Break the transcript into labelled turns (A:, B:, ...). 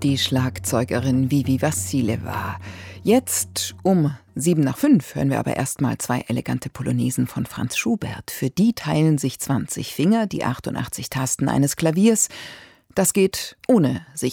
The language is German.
A: die Schlagzeugerin Vivi Vassileva. Jetzt um 4:07 hören wir aber erstmal 2 elegante Polonesen von Franz Schubert. Für die teilen sich 20 Finger, die 88 Tasten eines Klaviers. Das geht ohne sich